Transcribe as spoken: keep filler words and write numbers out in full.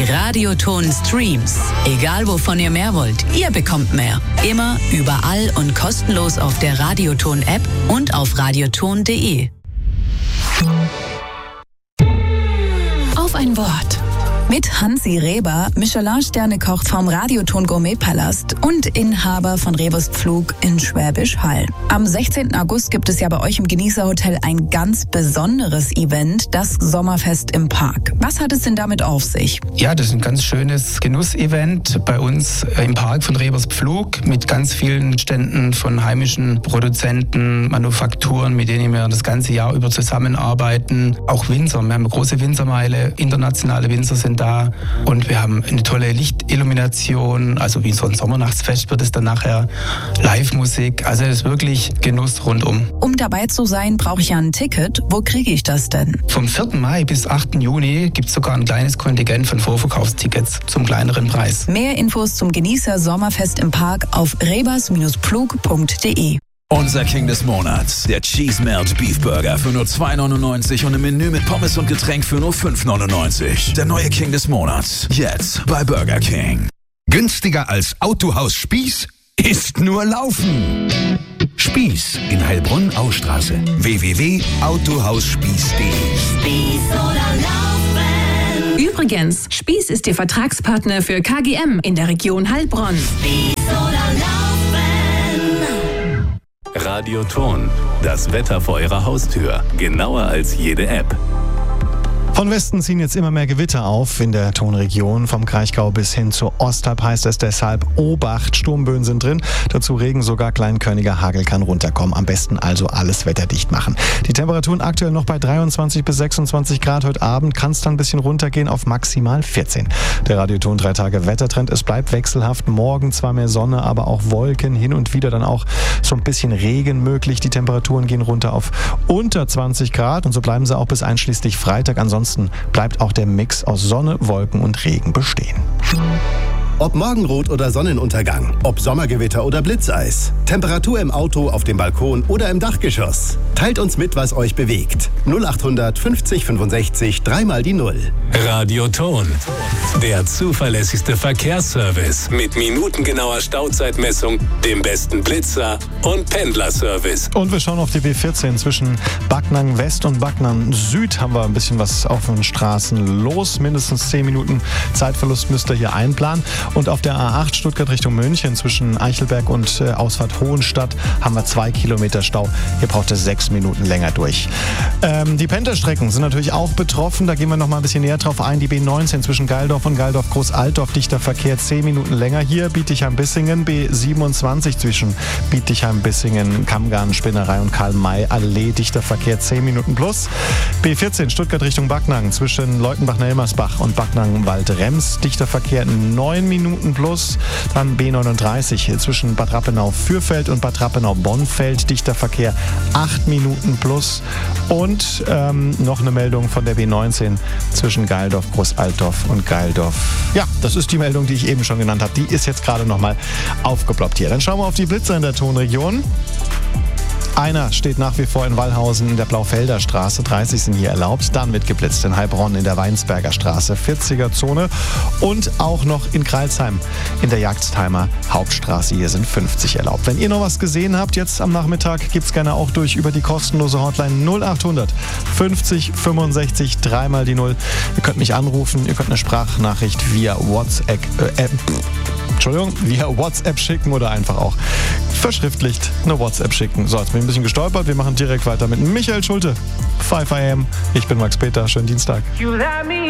Radioton Streams. Egal wovon ihr mehr wollt, ihr bekommt mehr. Immer, überall und kostenlos auf der Radioton-App und auf radioton punkt de. Auf ein Wort. Mit Hansi Reber, Michelin-Sterne-Koch vom Radioton Gourmet-Palast und Inhaber von Rebers Pflug in Schwäbisch Hall. Am sechzehnten August gibt es ja bei euch im Genießerhotel ein ganz besonderes Event, das Sommerfest im Park. Was hat es denn damit auf sich? Ja, das ist ein ganz schönes Genussevent bei uns im Park von Rebers Pflug mit ganz vielen Ständen von heimischen Produzenten, Manufakturen, mit denen wir das ganze Jahr über zusammenarbeiten. Auch Winzer, wir haben eine große Winzermeile, internationale Winzer sind da und wir haben eine tolle Lichtillumination, also wie so ein Sommernachtsfest wird es dann nachher, Live-Musik, also es ist wirklich Genuss rundum. Um dabei zu sein, brauche ich ja ein Ticket. Wo kriege ich das denn? Vom vierten Mai bis achten Juni gibt es sogar ein kleines Kontingent von Vorverkaufstickets zum kleineren Preis. Mehr Infos zum Genießer Sommerfest im Park auf rebers Pflug punkt de. Unser King des Monats, der Cheese Melt Beef Burger für nur zwei neunundneunzig und ein Menü mit Pommes und Getränk für nur fünf neunundneunzig. Der neue King des Monats, jetzt bei Burger King. Günstiger als Autohaus Spieß ist nur Laufen. Spieß in Heilbronn-Austraße. w w w punkt autohausspieß punkt de. Spieß oder Laufen. Übrigens, Spieß ist Ihr Vertragspartner für K G M in der Region Heilbronn. Spieß oder Laufen. Radioton, das Wetter vor Ihrer Haustür, genauer als jede App. Von Westen ziehen jetzt immer mehr Gewitter auf in der Tonregion. Vom Kraichgau bis hin zur Ostalb heißt es deshalb Obacht. Sturmböen sind drin. Dazu Regen, sogar kleinkörniger Hagel kann runterkommen. Am besten also alles wetterdicht machen. Die Temperaturen aktuell noch bei dreiundzwanzig bis sechsundzwanzig Grad. Heute Abend kann es dann ein bisschen runtergehen auf maximal vierzehn. Der Radioton drei Tage Wettertrend. Es bleibt wechselhaft. Morgen zwar mehr Sonne, aber auch Wolken. Hin und wieder dann auch so ein bisschen Regen möglich. Die Temperaturen gehen runter auf unter zwanzig Grad. Und so bleiben sie auch bis einschließlich Freitag. Ansonsten bleibt auch der Mix aus Sonne, Wolken und Regen bestehen. Ob Morgenrot oder Sonnenuntergang, ob Sommergewitter oder Blitzeis, Temperatur im Auto, auf dem Balkon oder im Dachgeschoss. Teilt uns mit, was euch bewegt. null achthundert fünfzig fünfundsechzig, dreimal die Null. Radioton, der zuverlässigste Verkehrsservice mit minutengenauer Stauzeitmessung, dem besten Blitzer und Pendlerservice. Und wir schauen auf die B vierzehn. Zwischen Backnang West und Backnang Süd haben wir ein bisschen was auf den Straßen los. Mindestens zehn Minuten Zeitverlust müsst ihr hier einplanen. Und auf der A acht Stuttgart Richtung München zwischen Eichelberg und äh, Ausfahrt Hohenstadt haben wir zwei Kilometer Stau. Hier braucht es sechs Minuten länger durch. Ähm, die Pendlerstrecken sind natürlich auch betroffen. Da gehen wir noch mal ein bisschen näher drauf ein. Die B neunzehn zwischen Geildorf und Geildorf-Großaltdorf, dichter Verkehr, zehn Minuten länger. Hier Bietigheim-Bissingen, B siebenundzwanzig zwischen Bietigheim-Bissingen, Kammgarn, Spinnerei und Karl-May-Allee, dichter Verkehr, zehn Minuten plus. B vierzehn Stuttgart Richtung Backnang zwischen Leutenbach-Nelmersbach und Backnang-Wald-Rems, dichter Verkehr, neun Minuten plus. Dann B neununddreißig zwischen Bad Rappenau-Fürfeld und Bad Rappenau-Bonnfeld, dichter Verkehr, acht Minuten plus. Und ähm, noch eine Meldung von der B neunzehn zwischen Geildorf, Großaltdorf und Geildorf. Ja, das ist die Meldung, die ich eben schon genannt habe. Die ist jetzt gerade nochmal aufgeploppt hier. Dann schauen wir auf die Blitzer in der Tonregion. Einer steht nach wie vor in Wallhausen in der Blaufelder Straße, dreißig sind hier erlaubt. Dann wird geblitzt in Heilbronn in der Weinsberger Straße, vierziger Zone. Und auch noch in Kreilsheim in der Jagdheimer Hauptstraße, hier sind fünfzig erlaubt. Wenn ihr noch was gesehen habt, jetzt am Nachmittag, gibt's gerne auch durch über die kostenlose Hotline null achthundert fünfzig fünfundsechzig, dreimal die Null. Ihr könnt mich anrufen, ihr könnt eine Sprachnachricht via WhatsApp, äh, äh, Entschuldigung, via WhatsApp schicken oder einfach auch verschriftlicht eine WhatsApp schicken. So, jetzt bin ich ein bisschen gestolpert. Wir machen direkt weiter mit Michael Schulte. five a m. Ich bin Max Peter. Schönen Dienstag.